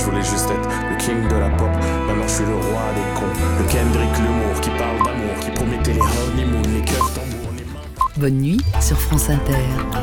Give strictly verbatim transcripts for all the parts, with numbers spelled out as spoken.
je voulais juste être le king de la pop. Maintenant je suis le roi des cons. Le Kendrick l'humour qui parle d'amour, qui promettait les honeymoon, les keufs tambours, les mains. Bonne nuit sur France Inter.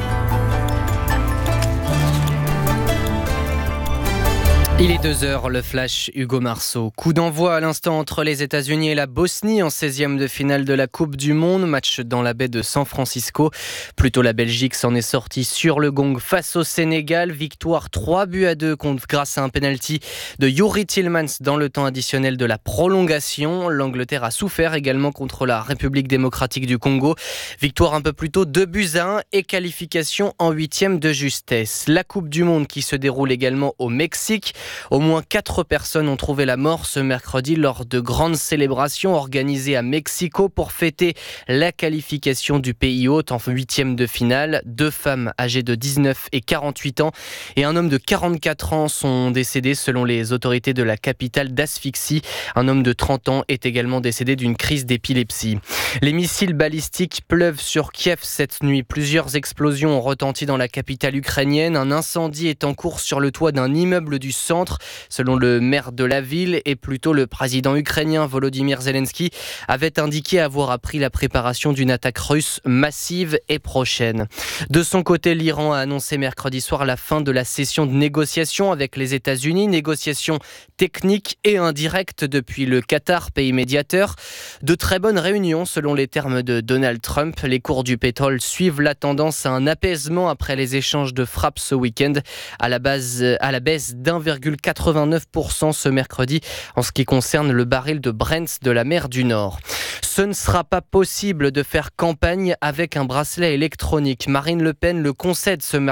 Il est deux heures, le flash Hugo Marceau. Coup d'envoi à l'instant entre les États-Unis et la Bosnie en seizième de finale de la Coupe du Monde. Match dans la baie de San Francisco. Plutôt la Belgique s'en est sortie sur le gong face au Sénégal. Victoire trois buts à deux contre, grâce à un penalty de Youri Tillmans dans le temps additionnel de la prolongation. L'Angleterre a souffert également contre la République démocratique du Congo. Victoire un peu plus tôt, deux buts à un et qualification en huitième de justesse. La Coupe du Monde qui se déroule également au Mexique. Au moins quatre personnes ont trouvé la mort ce mercredi lors de grandes célébrations organisées à Mexico pour fêter la qualification du pays hôte en huitième de finale. Deux femmes âgées de dix-neuf et quarante-huit ans et un homme de quarante-quatre ans sont décédés selon les autorités de la capitale d'asphyxie. Un homme de trente ans est également décédé d'une crise d'épilepsie. Les missiles balistiques pleuvent sur Kiev cette nuit. Plusieurs explosions ont retenti dans la capitale ukrainienne. Un incendie est en cours sur le toit d'un immeuble du centre. Selon le maire de la ville, et plutôt le président ukrainien Volodymyr Zelensky avait indiqué avoir appris la préparation d'une attaque russe massive et prochaine. De son côté, l'Iran a annoncé mercredi soir la fin de la session de négociation avec les États-Unis, négociations techniques et indirectes depuis le Qatar, pays médiateur. De très bonnes réunions selon les termes de Donald Trump. Les cours du pétrole suivent la tendance à un apaisement après les échanges de frappes ce week-end à la base, à la baisse d'un virgule quatre-vingt-neuf pour cent ce mercredi en ce qui concerne le baril de Brent de la mer du Nord. Ce ne sera pas possible de faire campagne avec un bracelet électronique. Marine Le Pen le concède ce mercredi.